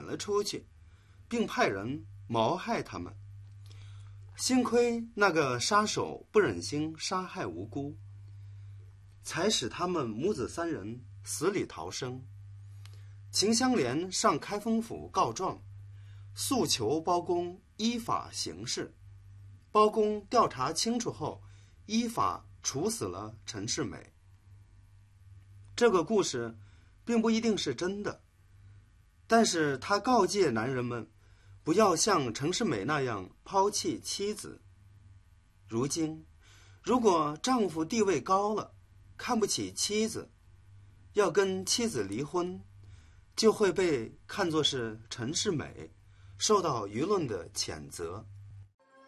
了出去，并派人谋害他们。幸亏那个杀手不忍心杀害无辜，才使他们母子三人死里逃生。秦香莲上开封府告状，诉求包公依法行事。包公调查清楚后，依法处死了陈世美。这个故事并不一定是真的，但是他告诫男人们不要像陈世美那样抛弃妻子。如今，如果丈夫地位高了，看不起妻子，要跟妻子离婚，就会被看作是陈世美，受到舆论的谴责。